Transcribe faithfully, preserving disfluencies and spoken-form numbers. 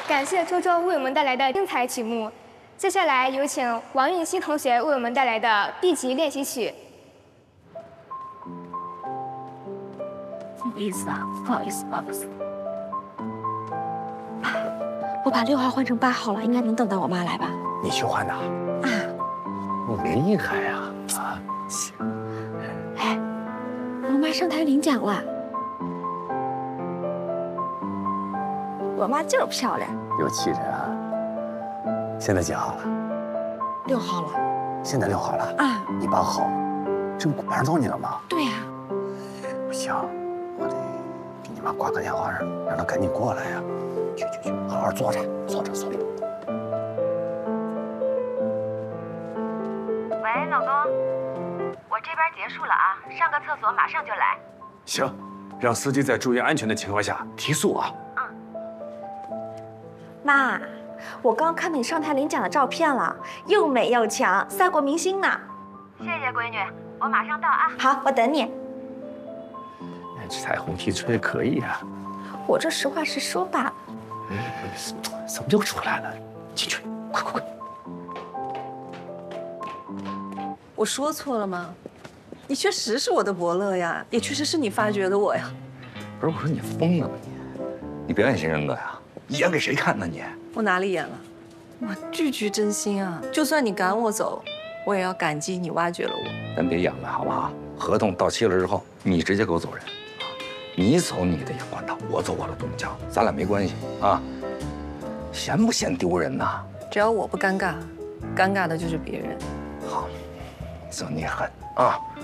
感谢周周为我们带来的精彩曲目。接下来有请王韵熙同学为我们带来的 B 级练习曲。 不好意思啊，不好意思，不好意思。我把六号换成八号了，应该能等到我妈来吧？ 你去换的？ 啊， 你厉害呀！啊，行。 哎，我妈上台领奖了。我妈就是漂亮， 有气质啊！现在几号了？ 六号了。 现在六号了啊！ 你八号，这不马上到你了吗？ 对呀。 不行，我得给你妈挂个电话，让让她赶紧过来呀！去去去，好好坐着，坐着坐着。 喂，老公，我这边结束了啊，上个厕所马上就来。 行，让司机在注意安全的情况下提速啊。 妈，我刚看到你上台领奖的照片了，又美又强，赛过明星呢。 谢谢闺女，我马上到啊。 好，我等你。 彩虹屁吹可以啊。 我这实话实说罢了。 怎么就出来了？进去，快快快！ 我说错了吗？你确实是我的伯乐呀，也确实是你发掘的我呀。 不是，我说你疯了吧你？你表演型人格呀？你演给谁看呢你？ 我哪里演了？我句句真心啊！就算你赶我走，我也要感激你挖掘了我。 咱别演了好不好？合同到期了之后，你直接给我走人。你走你的阳关道，我走我的独木桥，咱俩没关系啊。嫌不嫌丢人呐？ 只要我不尴尬，尴尬的就是别人。 好，算你狠啊！